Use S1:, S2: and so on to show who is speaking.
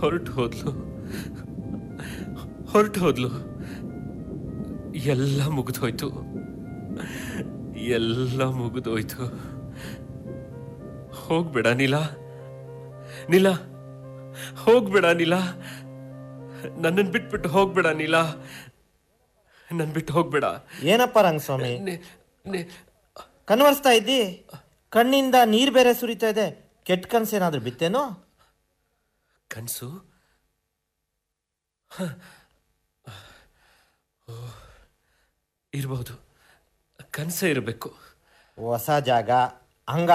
S1: ಹೊರಟು ಹೋದ್ಲು. ಎಲ್ಲ ಮುಗಿದೋಯ್ತು. ಹೋಗ್ಬೇಡ ನೀಲಾ, ಹೋಗ್ಬೇಡ ನೀಲಾ, ನನ್ನನ್ನು ಬಿಟ್ಬಿಟ್ಟು ಹೋಗ್ಬೇಡ ನೀಲಾ, ನನ್ ಬಿಟ್ಟು ಹೋಗ್ಬೇಡ.
S2: ಏನಪ್ಪ ರಂಗಸ್ವಾಮಿ ಕನ್ವರ್ಸ್ತಾ ಇದ್ದಿ? ಕಣ್ಣಿಂದ ನೀರು ಬೇರೆ ಸುರಿತಾ ಇದೆ. ಕೆಟ್ಟ ಕನಸೇನಾದ್ರೂ ಬಿತ್ತೇನೋ?
S1: ಕನಸು ಇರಬಹುದು, ಕನಸೇ ಇರಬೇಕು.
S2: ಹೊಸ ಜಾಗ,